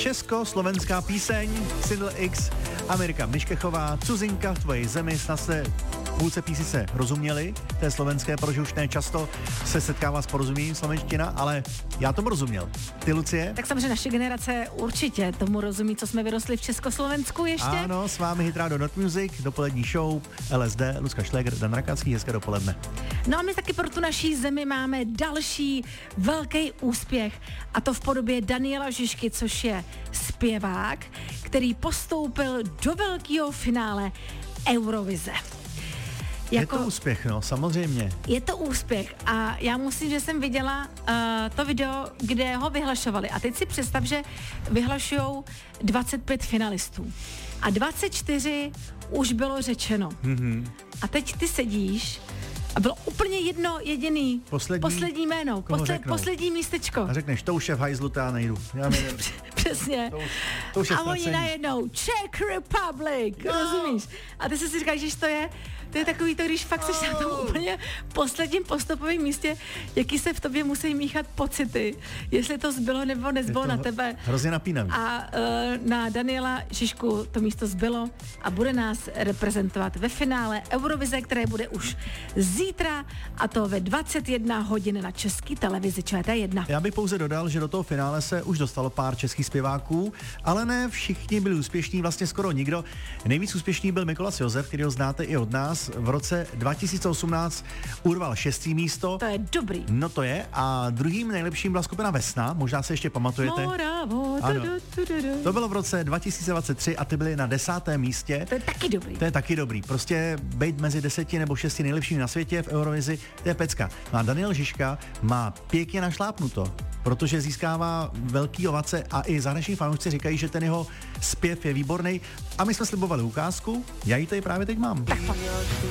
Československá píseň, Single X, Amerika Miškechová, Cuzinka v tvojí zemi, snad se půlce písnice rozuměli, té slovenské, protože už ne často se setkává s porozuměním slovenština, ale já tomu rozuměl. Ty, Lucie? Tak samozřejmě naše generace určitě tomu rozumí, co jsme vyrostli v Československu ještě. Ano, s vámi Hitrádio Not Music, dopolední show, LSD, Lucka Šléger, Dan Rakacký, hezké dopoledne. No a my taky pro tu naší zemi máme další velký úspěch, a to v podobě Daniela Žižky, což je zpěvák, který postoupil do velkého finále Eurovize. Je to úspěch, no, samozřejmě. Je to úspěch a já musím, že jsem viděla to video, kde ho vyhlašovali. A teď si představ, že vyhlašujou 25 finalistů. A 24 už bylo řečeno. Mm-hmm. A teď ty sedíš a bylo úplně jedno jediný poslední jméno, poslední místečko. A řekneš, to už je v hajzlu, já nejdu. Já nejdu. Přesně. To už je a oni najednou Czech Republic, rozumíš? A ty si říkáš, že to je takový to, když fakt jsi na tom úplně posledním postupovém místě, jaký se v tobě musí míchat pocity, jestli to zbylo nebo nezbylo na tebe. Hrozně napínavý. A na Daniela Žižku to místo zbylo a bude nás reprezentovat ve finále Eurovize, které bude už zítra, a to ve 21 hodin na České televizi ČT1. Já bych pouze dodal, že do toho finále se už dostalo pár českých zpěváků, ale ne všichni byli úspěšní, vlastně skoro nikdo. Nejvíc úspěšný byl Mikolas Josef, který ho znáte i od nás. V roce 2018 urval 6. místo. To je dobrý. No to je. A druhým nejlepším byla skupina Vesna, možná se ještě pamatujete. Ano. To bylo v roce 2023 a ty byly na 10. místě. To je taky dobrý. To je taky dobrý. Prostě být mezi 10 nebo 6 nejlepšími na světě v Eurovizi, to je pecka. No a Daniel Žižka má pěkně našlápnuto, protože získává velký ovace a i zahraniční fanoušci říkají, že ten jeho zpěv je výborný. A my jsme slibovali ukázku, já ji tady právě teď mám.